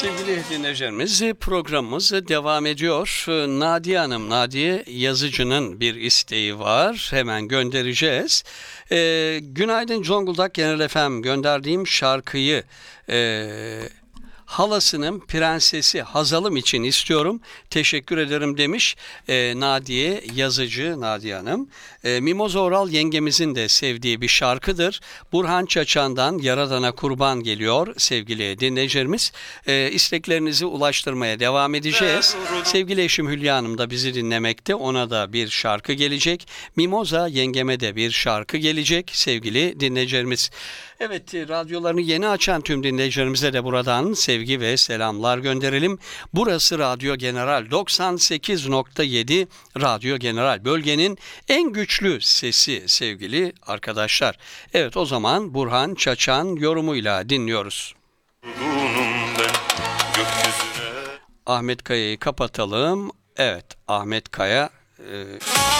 Sevgili dinleyicilerimiz, programımız devam ediyor. Nadiye Hanım, Nadiye Yazıcı'nın bir isteği var. Hemen göndereceğiz. Günaydın Zonguldak Genel FM, gönderdiğim şarkıyı halasının prensesi Hazalım için istiyorum. Teşekkür ederim demiş Nadiye Yazıcı, Nadiye Hanım. Mimoza Oral yengemizin de sevdiği bir şarkıdır. Burhan Çaçan'dan Yaradan'a Kurban geliyor sevgili dinleyicilerimiz. İsteklerinizi ulaştırmaya devam edeceğiz. Sevgili eşim Hülya Hanım da bizi dinlemekte. Ona da bir şarkı gelecek. Mimoza yengeme de bir şarkı gelecek sevgili dinleyicilerimiz. Evet, radyolarını yeni açan tüm dinleyicilerimize de buradan sevgi ve selamlar gönderelim. Burası Radyo General 98.7 Radyo General, bölgenin en güçlü sesi sevgili arkadaşlar. Evet, o zaman Burhan Çaçan yorumuyla dinliyoruz. Ahmet Kaya'yı kapatalım. Evet, Ahmet Kaya